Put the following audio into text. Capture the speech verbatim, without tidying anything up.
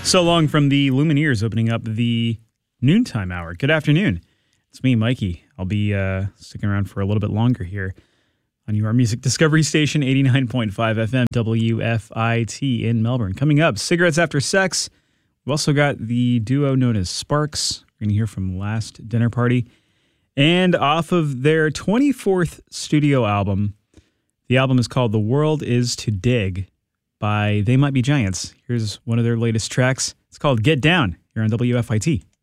So long from the Lumineers opening up the noontime hour. Good afternoon. It's me, Mikey. I'll be uh, sticking around for a little bit longer here on your music discovery station, eighty-nine point five F M, W F I T in Melbourne. Coming up, Cigarettes After Sex. We've also got the duo known as Sparks. We're going to hear from Last Dinner Party. And off of their twenty-fourth studio album, the album is called The World Is to Dig by They Might Be Giants. Here's one of their latest tracks. It's called Get Down here on W F I T.